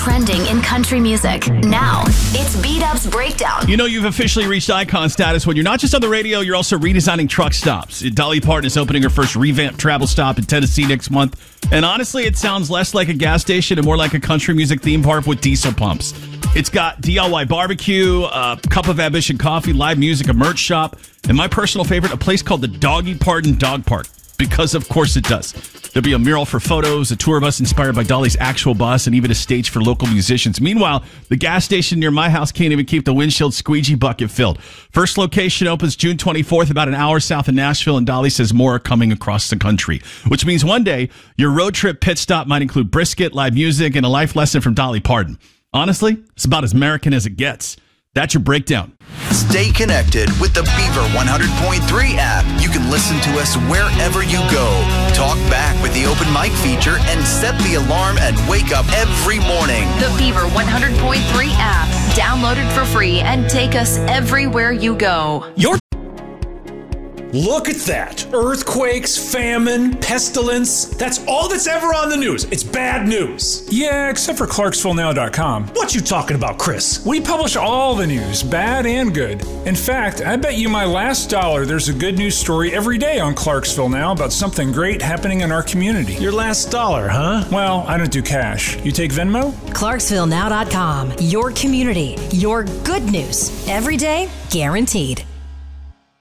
trending in country music. Now, it's B-Dub's Breakdown. You know you've officially reached icon status when you're not just on the radio, you're also redesigning truck stops. Dolly Parton is opening her first revamped travel stop in Tennessee next month. And honestly, it sounds less like a gas station and more like a country music theme park with diesel pumps. It's got DIY barbecue, a cup of Ambition coffee, live music, a merch shop, and my personal favorite, a place called the Doggy Parton Dog Park. Because, of course, it does. There'll be a mural for photos, a tour bus inspired by Dolly's actual bus, and even a stage for local musicians. Meanwhile, the gas station near my house can't even keep the windshield squeegee bucket filled. First location opens June 24th, about an hour south of Nashville, and Dolly says more are coming across the country. Which means one day, your road trip pit stop might include brisket, live music, and a life lesson from Dolly Parton. Honestly, it's about as American as it gets. That's your breakdown. Stay connected with the Beaver 100.3 app. You can listen to us wherever you go. Talk back with the open mic feature and set the alarm and wake up every morning. The Beaver 100.3 app. Download it for free and take us everywhere you go. Look at that. Earthquakes, famine, pestilence. That's all that's ever on the news. It's bad news. Yeah, except for ClarksvilleNow.com. What you talking about, Chris? We publish all the news, bad and good. In fact, I bet you my last dollar there's a good news story every day on Clarksville Now about something great happening in our community. Your last dollar, huh? Well, I don't do cash. You take Venmo? ClarksvilleNow.com. Your community. Your good news. Every day, guaranteed.